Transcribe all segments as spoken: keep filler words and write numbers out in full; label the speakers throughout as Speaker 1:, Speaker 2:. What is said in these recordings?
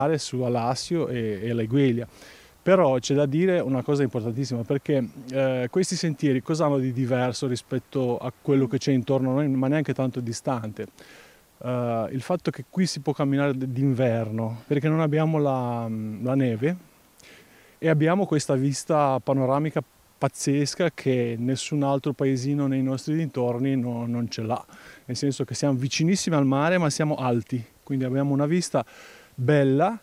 Speaker 1: su Alassio e, e la Igueglia. Però c'è da dire una cosa importantissima, perché eh, questi sentieri cosa hanno di diverso rispetto a quello che c'è intorno a noi, ma neanche tanto distante? Uh, il fatto che qui si può camminare d'inverno, perché non abbiamo la, la neve e abbiamo questa vista panoramica pazzesca che nessun altro paesino nei nostri dintorni no, non ce l'ha, nel senso che siamo vicinissimi al mare ma siamo alti, quindi abbiamo una vista bella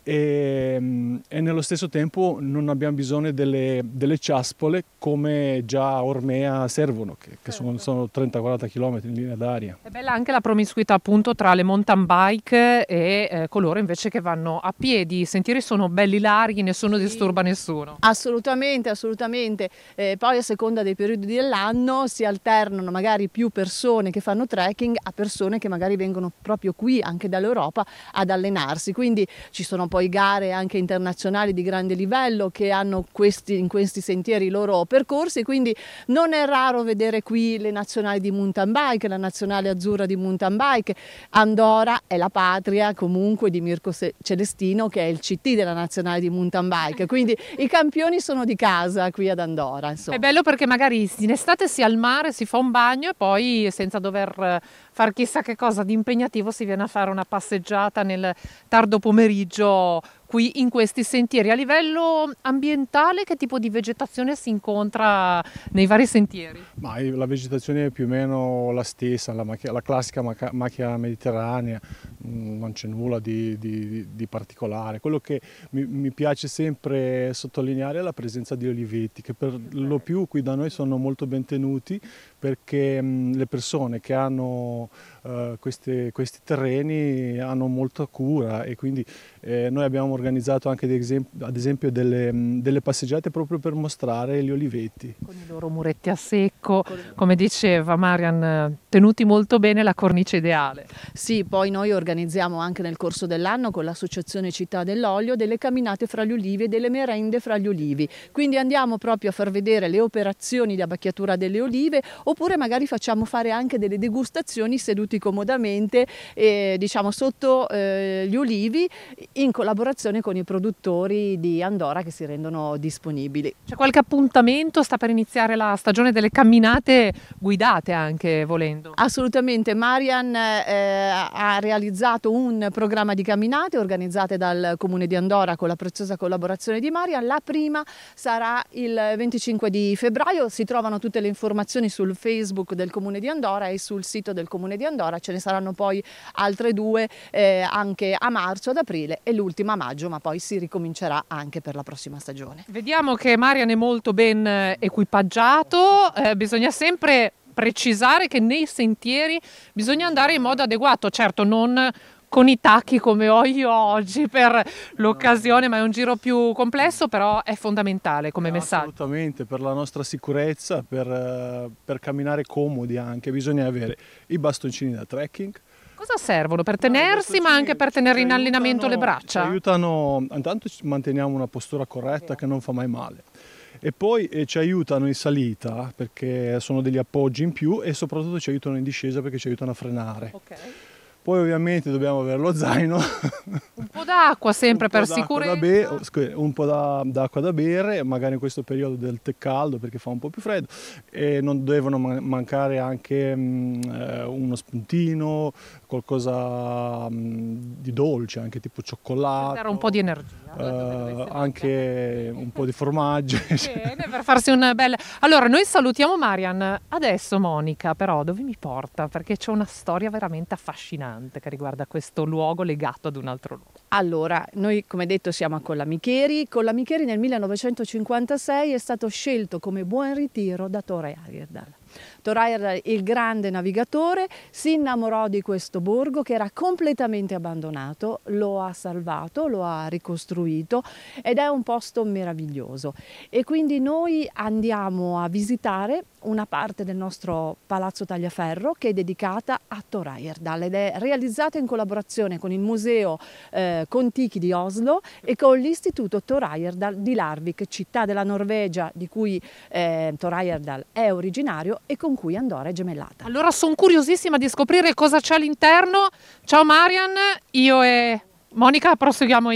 Speaker 1: e, e nello stesso tempo non abbiamo bisogno delle, delle ciaspole come già a Ormea servono, che, che sono, sono trenta quaranta km in linea d'aria.
Speaker 2: È bella anche la promiscuità appunto tra le mountain bike e eh, coloro invece che vanno a piedi. I sentieri sono belli larghi, nessuno
Speaker 3: Sì.
Speaker 2: disturba nessuno.
Speaker 3: Assolutamente, assolutamente. Eh, poi a seconda dei periodi dell'anno si alternano magari più persone che fanno trekking a persone che magari vengono proprio qui anche dall'Europa ad allenarsi. Quindi ci sono poi gare anche internazionali di grande livello che hanno questi, in questi sentieri i loro percorsi, quindi non è raro vedere qui le nazionali di mountain bike, la nazionale azzurra di mountain bike. Andorra è la patria comunque di Mirko Celestino, che è il C T della nazionale di mountain bike, quindi i campioni sono di casa qui ad Andorra, insomma.
Speaker 2: È bello perché magari in estate si è al mare, si fa un bagno e poi senza dover far chissà che cosa di impegnativo si viene a fare una passeggiata nel tardo pomeriggio qui in questi sentieri. A livello ambientale che tipo di vegetazione si incontra nei vari sentieri?
Speaker 1: Ma la vegetazione è più o meno la stessa, la, macchia, la classica macchia, macchia mediterranea, non c'è nulla di, di, di particolare. Quello che mi, mi piace sempre sottolineare è la presenza di oliveti, che per lo più qui da noi sono molto ben tenuti, perché mh, le persone che hanno uh, queste, questi terreni hanno molta cura e quindi eh, noi abbiamo organizzato anche ad esempio delle, delle passeggiate proprio per mostrare gli oliveti.
Speaker 2: Con i loro muretti a secco, come diceva Marian, tenuti molto bene, la cornice ideale.
Speaker 3: Sì, poi noi organizziamo anche nel corso dell'anno con l'associazione Città dell'Olio delle camminate fra gli ulivi e delle merende fra gli ulivi, quindi andiamo proprio a far vedere le operazioni di abbacchiatura delle olive, oppure magari facciamo fare anche delle degustazioni seduti comodamente eh, diciamo sotto eh, gli ulivi, in collaborazione con i produttori di Andorra che si rendono disponibili.
Speaker 2: C'è qualche appuntamento? Sta per iniziare la stagione delle camminate guidate anche volendo.
Speaker 3: Assolutamente, Marian eh, ha realizzato un programma di camminate organizzate dal Comune di Andorra con la preziosa collaborazione di Marian. La prima sarà il venticinque di febbraio, si trovano tutte le informazioni sul Facebook del Comune di Andorra e sul sito del Comune di Andorra. Ce ne saranno poi altre due eh, anche a marzo, ad aprile e l'ultima a maggio, ma poi si ricomincerà anche per la prossima stagione.
Speaker 2: Vediamo che Marian è molto ben equipaggiato, eh, bisogna sempre precisare che nei sentieri bisogna andare in modo adeguato, certo non con i tacchi come ho io oggi per l'occasione, ma è un giro più complesso, però è fondamentale come messaggio.
Speaker 1: Assolutamente, per la nostra sicurezza, per, per camminare comodi anche, bisogna avere i bastoncini da trekking.
Speaker 2: Cosa servono? Per tenersi, ma anche per tenere in allenamento le braccia?
Speaker 1: Ci aiutano, intanto manteniamo una postura corretta che non fa mai male. E poi eh, ci aiutano in salita perché sono degli appoggi in più e soprattutto ci aiutano in discesa perché ci aiutano a frenare.
Speaker 2: Okay.
Speaker 1: Poi ovviamente dobbiamo avere lo zaino.
Speaker 2: Un po' d'acqua sempre per sicurezza.
Speaker 1: Un po' d'acqua da bere, magari in questo periodo del tè caldo perché fa un po' più freddo. E non devono mancare anche mh, uno spuntino, qualcosa mh, di dolce, anche tipo cioccolato.
Speaker 2: Per dare un po' di energia.
Speaker 1: Uh, anche un po' di formaggio.
Speaker 2: Bene, per farsi un bel... Allora, noi salutiamo Marian. Adesso Monica, però, dove mi porta? Perché c'è una storia veramente affascinante che riguarda questo luogo legato ad un altro luogo.
Speaker 3: Allora, noi come detto siamo a Collamicheri. Collamicheri nel millenovecentocinquantasei è stato scelto come buon ritiro da Thor Heyerdahl. Thor Heyerdahl, il grande navigatore, si innamorò di questo borgo che era completamente abbandonato, lo ha salvato, lo ha ricostruito ed è un posto meraviglioso. E quindi noi andiamo a visitare una parte del nostro Palazzo Tagliaferro che è dedicata a Thor Heyerdahl ed è realizzata in collaborazione con il Museo eh, Kon-Tiki di Oslo e con l'Istituto Thor Heyerdahl di Larvik, città della Norvegia di cui eh, Thor Heyerdahl è originario e con cui Andorra è gemellata.
Speaker 2: Allora sono curiosissima di scoprire cosa c'è all'interno. Ciao Marian, io e Monica, proseguiamo